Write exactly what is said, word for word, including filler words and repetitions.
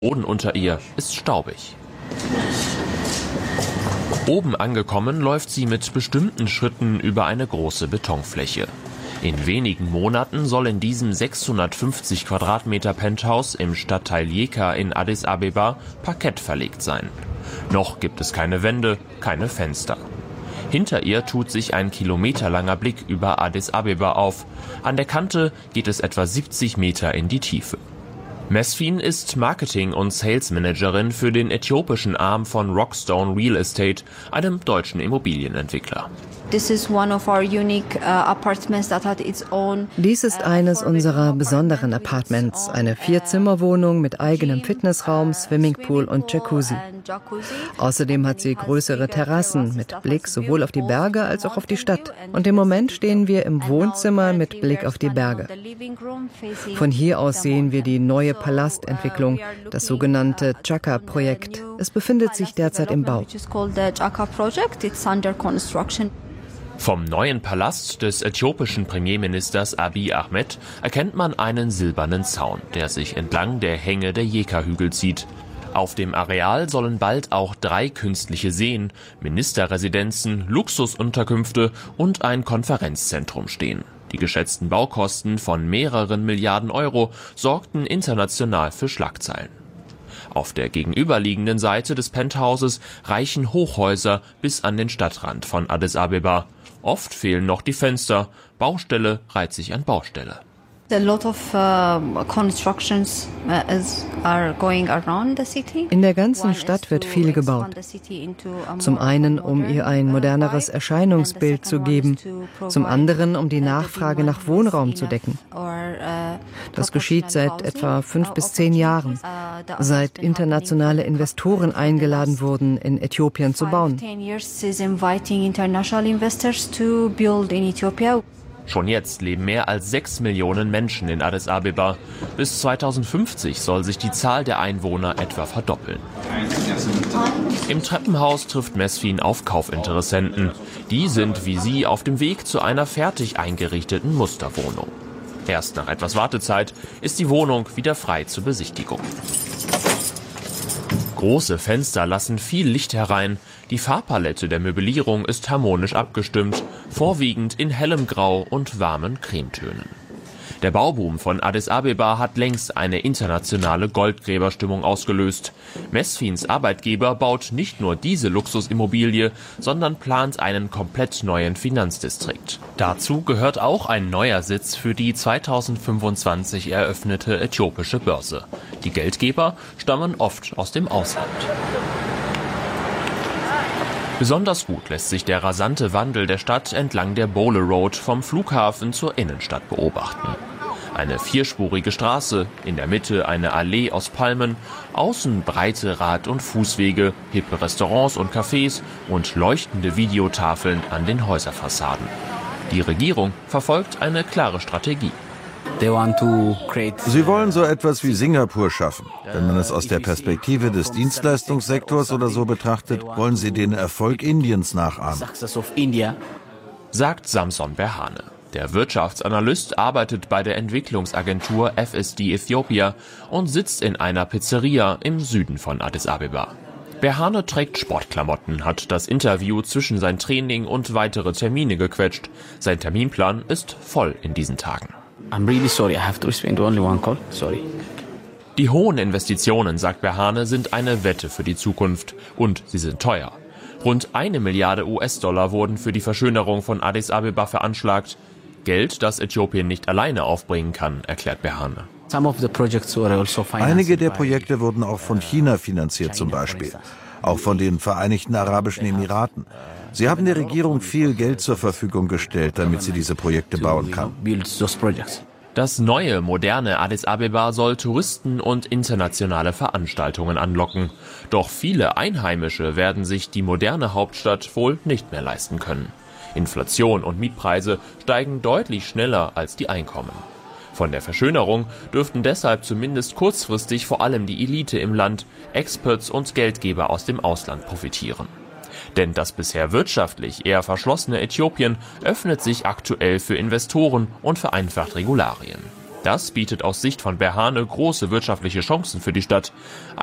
Boden unter ihr ist staubig. Oben angekommen läuft sie mit bestimmten Schritten über eine große Betonfläche. In wenigen Monaten soll in diesem sechshundertfünfzig Quadratmeter Penthouse im Stadtteil Yeka in Addis Abeba Parkett verlegt sein. Noch gibt es keine Wände, keine Fenster. Hinter ihr tut sich ein kilometerlanger Blick über Addis Abeba auf. An der Kante geht es etwa siebzig Meter in die Tiefe. Mesfin ist Marketing- und Sales-Managerin für den äthiopischen Arm von Rockstone Real Estate, einem deutschen Immobilienentwickler. Dies ist eines unserer besonderen Apartments, eine Vierzimmerwohnung mit eigenem Fitnessraum, Swimmingpool und Jacuzzi. Außerdem hat sie größere Terrassen mit Blick sowohl auf die Berge als auch auf die Stadt. Und im Moment stehen wir im Wohnzimmer mit Blick auf die Berge. Von hier aus sehen wir die neue Palastentwicklung, das sogenannte Chaka-Projekt. Es befindet sich derzeit im Bau. Vom neuen Palast des äthiopischen Premierministers Abiy Ahmed erkennt man einen silbernen Zaun, der sich entlang der Hänge der Yeka-Hügel zieht. Auf dem Areal sollen bald auch drei künstliche Seen, Ministerresidenzen, Luxusunterkünfte und ein Konferenzzentrum stehen. Die geschätzten Baukosten von mehreren Milliarden Euro sorgten international für Schlagzeilen. Auf der gegenüberliegenden Seite des Penthauses reichen Hochhäuser bis an den Stadtrand von Addis Abeba. Oft fehlen noch die Fenster. Baustelle reiht sich an Baustelle. In der ganzen Stadt wird viel gebaut. Zum einen, um ihr ein moderneres Erscheinungsbild zu geben, zum anderen, um die Nachfrage nach Wohnraum zu decken. Das geschieht seit etwa fünf bis zehn Jahren, seit internationale Investoren eingeladen wurden, in Äthiopien zu bauen. Schon jetzt leben mehr als sechs Millionen Menschen in Addis Abeba. Bis zweitausendfünfzig soll sich die Zahl der Einwohner etwa verdoppeln. Im Treppenhaus trifft Mesfin auf Kaufinteressenten. Die sind wie sie auf dem Weg zu einer fertig eingerichteten Musterwohnung. Erst nach etwas Wartezeit ist die Wohnung wieder frei zur Besichtigung. Große Fenster lassen viel Licht herein. Die Farbpalette der Möblierung ist harmonisch abgestimmt, vorwiegend in hellem Grau und warmen Cremetönen. Der Bauboom von Addis Abeba hat längst eine internationale Goldgräberstimmung ausgelöst. Mesfins Arbeitgeber baut nicht nur diese Luxusimmobilie, sondern plant einen komplett neuen Finanzdistrikt. Dazu gehört auch ein neuer Sitz für die zweitausendfünfundzwanzig eröffnete äthiopische Börse. Die Geldgeber stammen oft aus dem Ausland. Besonders gut lässt sich der rasante Wandel der Stadt entlang der Bole Road vom Flughafen zur Innenstadt beobachten. Eine vierspurige Straße, in der Mitte eine Allee aus Palmen, außen breite Rad- und Fußwege, hippe Restaurants und Cafés und leuchtende Videotafeln an den Häuserfassaden. Die Regierung verfolgt eine klare Strategie. Sie wollen so etwas wie Singapur schaffen. Wenn man es aus der Perspektive des Dienstleistungssektors oder so betrachtet, wollen sie den Erfolg Indiens nachahmen, sagt Samson Berhane. Der Wirtschaftsanalyst arbeitet bei der Entwicklungsagentur F S D Ethiopia und sitzt in einer Pizzeria im Süden von Addis Abeba. Berhane trägt Sportklamotten, hat das Interview zwischen sein Training und weitere Termine gequetscht. Sein Terminplan ist voll in diesen Tagen. I'm really sorry, I have to respond to only one call. Sorry. Die hohen Investitionen, sagt Berhane, sind eine Wette für die Zukunft. Und sie sind teuer. Rund eine Milliarde U S-Dollar wurden für die Verschönerung von Addis Abeba veranschlagt. Geld, das Äthiopien nicht alleine aufbringen kann, erklärt Berhane. Einige der Projekte wurden auch von China finanziert zum Beispiel. Auch von den Vereinigten Arabischen Emiraten. Sie haben der Regierung viel Geld zur Verfügung gestellt, damit sie diese Projekte bauen kann. Das neue, moderne Addis Abeba soll Touristen und internationale Veranstaltungen anlocken. Doch viele Einheimische werden sich die moderne Hauptstadt wohl nicht mehr leisten können. Inflation und Mietpreise steigen deutlich schneller als die Einkommen. Von der Verschönerung dürften deshalb zumindest kurzfristig vor allem die Elite im Land, Experts und Geldgeber aus dem Ausland profitieren. Denn das bisher wirtschaftlich eher verschlossene Äthiopien öffnet sich aktuell für Investoren und vereinfacht Regularien. Das bietet aus Sicht von Berhane große wirtschaftliche Chancen für die Stadt.